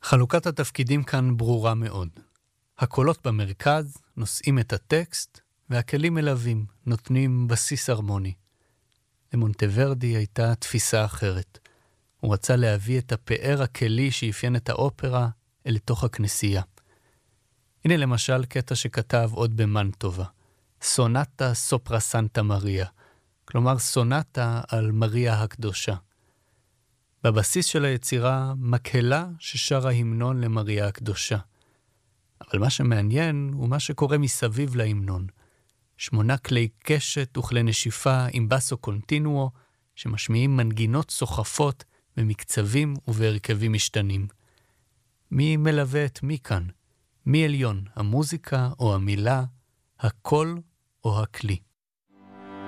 חלוקת התפקידים כאן ברורה מאוד. הקולות במרכז נושאים את הטקסט, והכלים מלווים, נותנים בסיס הרמוני. למונטוורדי הייתה תפיסה אחרת. הוא רצה להביא את הפאר הכלי שאפיין את האופרה אל תוך הכנסייה. הנה למשל קטע שכתב עוד במנטובה, סונטה סופרה סנטה מריה, כלומר סונטה על מריה הקדושה. בבסיס של היצירה מקהלה ששרה המנון למריה הקדושה. אבל מה שמעניין הוא מה שקורה מסביב להמנון. 8 כלי קשת וכלי נשיפה עם בסו קונטינואו שמשמיעים מנגינות סוחפות במקצבים ובהרכבים משתנים. מי מלווה את מי כאן? מי עליון, המוזיקה או המילה, הקול או הכלי?